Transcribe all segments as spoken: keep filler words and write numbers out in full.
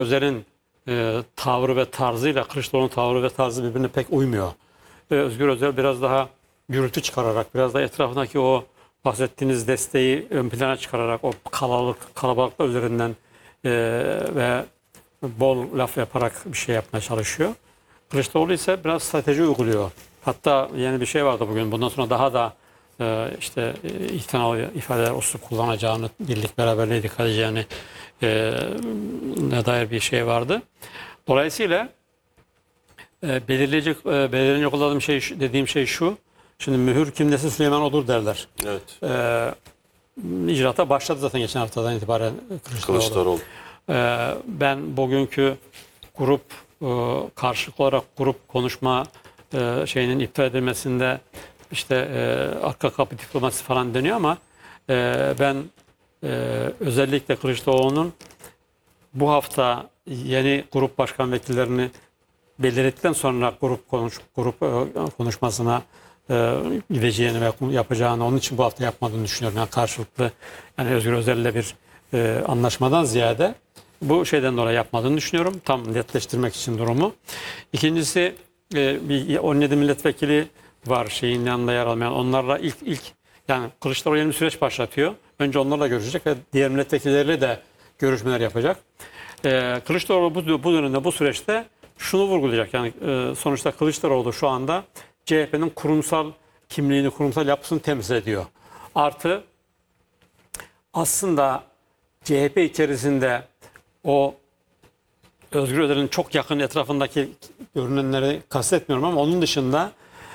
Özel'in e, tavrı ve tarzıyla Kılıçdaroğlu'nun tavrı ve tarzı birbirine pek uymuyor. E, Özgür Özel biraz daha gürültü çıkararak, biraz da etrafındaki o bahsettiğiniz desteği ön plana çıkararak, o kalabalık, kalabalıklar üzerinden e, ve bol laf yaparak bir şey yapmaya çalışıyor. Kılıçdaroğlu ise biraz strateji uyguluyor. Hatta yeni bir şey vardı bugün. Bundan sonra daha da e, işte e, ihtinalı ifadeler usul kullanacağını, birlik beraberliğe dikkat edeceğini e, ne dair bir şey vardı. Dolayısıyla e, belirleyecek e, belirlenecek olan şey dediğim şey şu. Şimdi mühür kimdesi Süleyman olur derler. Evet. E, icraata başladı zaten geçen haftadan itibaren Kılıçdaroğlu. Kılıçdaroğlu. E, ben bugünkü grup e, karşılıklı olarak grup konuşma e, şeyinin iptal edilmesinde işte e, arka kapı diplomasisi falan deniyor ama e, ben e, özellikle Kılıçdaroğlu'nun bu hafta yeni grup başkan vekillerini belirledikten sonra grup konuş, grup e, konuşmasına e, gideceğini ve yapacağını, onun için bu hafta yapmadığını düşünüyorum. Yani karşılıklı, yani Özgür Özel'le bir e, anlaşmadan ziyade bu şeyden dolayı yapmadığını düşünüyorum. Tam netleştirmek için durumu. İkincisi e, bir on yedi milletvekili var şeyin yanında yer almayan. Onlarla ilk ilk yani Kılıçdaroğlu yeni bir süreç başlatıyor. Önce onlarla görüşecek ve diğer milletvekilleriyle de görüşmeler yapacak. E, Kılıçdaroğlu bu, bu dönemde, bu süreçte şunu vurgulayacak. Yani e, sonuçta Kılıçdaroğlu şu anda C H P'nin kurumsal kimliğini, kurumsal yapısını temsil ediyor. Artı aslında C H P içerisinde o Özgür Özel'in çok yakın etrafındaki görünenleri kastetmiyorum ama onun dışında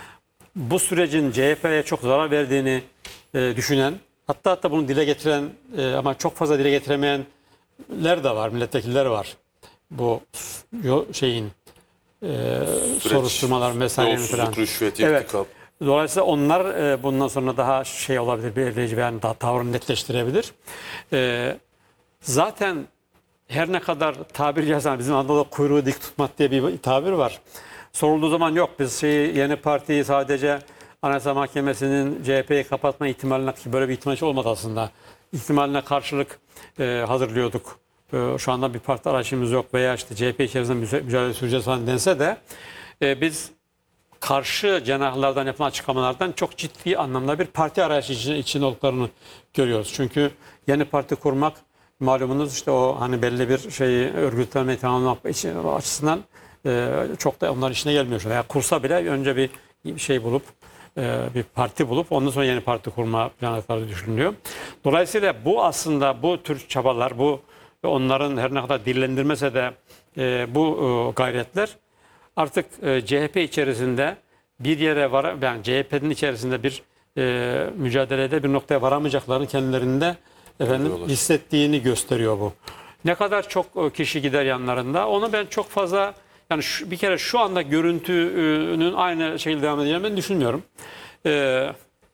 bu sürecin C H P'ye çok zarar verdiğini e, düşünen, hatta hatta bunu dile getiren e, ama çok fazla dile getiremeyenler de var, milletvekilleri var. Bu şeyin e, soruşturmalar vesaire falan. Rüşvet, evet. Dolayısıyla onlar e, bundan sonra daha şey olabilir, belirleyici, yani daha tavrını netleştirebilir. E, zaten her ne kadar tabir yazan bizim Anadolu kuyruğu dik tutmak diye bir tabir var. Sorulduğu zaman yok biz şeyi, yeni partiyi sadece Anayasa Mahkemesi'nin C H P'yi kapatma ihtimaline, ki böyle bir ihtimal hiç olmadı aslında. İhtimaline karşılık e, hazırlıyorduk. E, şu anda bir parti arayışımız yok veya işte C H P içerisinde mücadele süreceğiz falan dense de e, biz karşı cenahlardan yapılan açıklamalardan çok ciddi anlamda bir parti arayışı içinde, içinde olduklarını görüyoruz. Çünkü yeni parti kurmak malumunuz işte o hani belli bir şeyi örgütlenmeyi tamamlamak açısından e, çok da onların işine gelmiyor. Veya kursa bile önce bir şey bulup e, bir parti bulup ondan sonra yeni parti kurma planları düşünülüyor. Dolayısıyla bu aslında bu tür çabalar, bu onların her ne kadar dillendirmese de e, bu e, gayretler artık e, C H P içerisinde bir yere var, yani C H P'nin içerisinde bir e, mücadelede bir noktaya varamayacaklarını kendilerinde efendim hissettiğini gösteriyor bu. Ne kadar çok kişi gider yanlarında onu ben çok fazla, yani şu, bir kere şu anda görüntünün aynı şekilde devam edeceğini ben düşünmüyorum. Ee,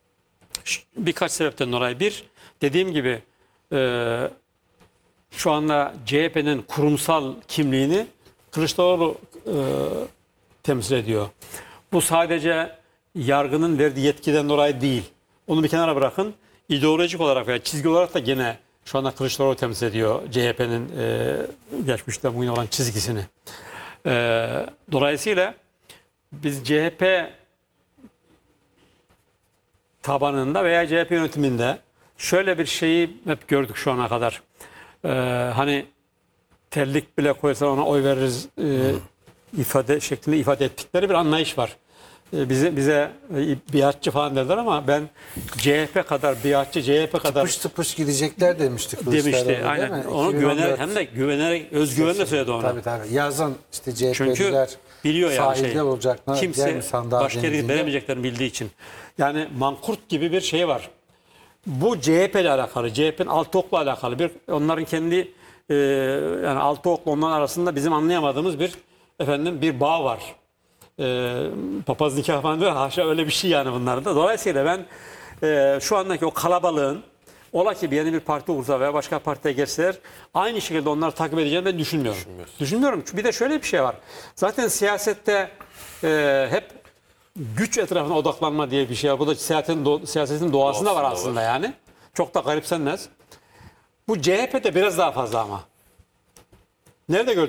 birkaç sebepten dolayı. Bir, dediğim gibi e, şu anda C H P'nin kurumsal kimliğini Kılıçdaroğlu e, temsil ediyor. Bu sadece yargının verdiği yetkiden dolayı değil. Onu bir kenara bırakın. İdeolojik olarak veya çizgi olarak da gene şu anda Kılıçdaroğlu temsil ediyor C H P'nin e, geçmişte bugün olan çizgisini. E, dolayısıyla biz C H P tabanında veya C H P yönetiminde şöyle bir şeyi hep gördük şu ana kadar. E, hani terlik bile koysa ona oy veririz e, ifade şeklinde ifade ettikleri bir anlayış var. Bize bize biatçı falan derler ama ben C H P kadar biatçı, C H P kadar tıpış tıpış gidecekler demiştik. Demişti. Aynen. Onu güvenerek, hem de güvenerek, özgüvenle söyledi onu. Tabii tabii. Yazın işte C H P'liler çünkü biliyor yani sahilde şey, olacaklar. kimse başka yeri veremeyeceklerini bildiği için. Yani mankurt gibi bir şey var. Bu C H P ile alakalı, C H P'nin altı okla alakalı bir, onların kendi e, yani altı okla onların arasında bizim anlayamadığımız bir efendim bir bağ var. E, papaz nikah falan diyor. Haşa öyle bir şey yani bunlarda. Dolayısıyla ben e, şu andaki o kalabalığın ola ki bir yeni bir parti kursa veya başka partiye geçseler aynı şekilde onları takip edeceğini ben düşünmüyorum. Düşünmüyorum. Bir de şöyle bir şey var. Zaten siyasette e, hep güç etrafına odaklanma diye bir şey var. Bu da siyasetin, do siyasetin doğasında var aslında var. Yani. Çok da garipsenmez. Bu C H P'de biraz daha fazla ama. Nerede gördük?